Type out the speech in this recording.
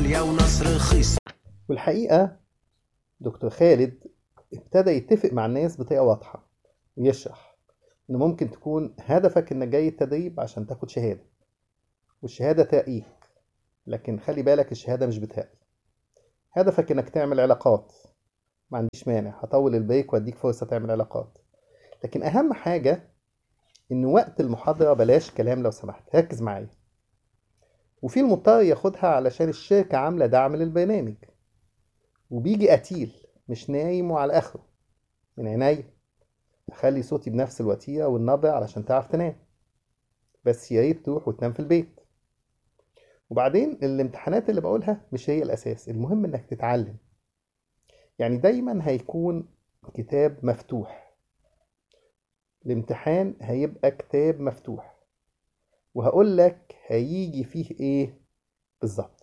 غالية ونص رخيص. والحقيقة دكتور خالد ابتدى يتفق مع الناس بطريقة واضحة ويشرح إن ممكن تكون هدفك إنك جاي التدريب عشان تاخد شهادة، والشهادة ترقيك، لكن خلي بالك الشهادة مش بترقي. هدفك إنك تعمل علاقات، ما عنديش مانع، هطول البريك وأديك فرصة تعمل علاقات، لكن أهم حاجة إن وقت المحاضرة بلاش كلام لو سمحت، ركز معايا. وفي المضطر ياخدها علشان الشركة عاملة دعم للبرنامج، وبيجي قتيل مش نايم وعلى آخره. من عينيا أخلي صوتي بنفس الوتيرة والنبرة علشان تعرف تنام، بس يا ريت تروح وتنام في البيت. وبعدين الامتحانات اللي بقولها مش هي الأساس، المهم إنك تتعلم. يعني دايما هيكون كتاب مفتوح، الامتحان هيبقى كتاب مفتوح، وهقول لك هيجي فيه ايه بالظبط.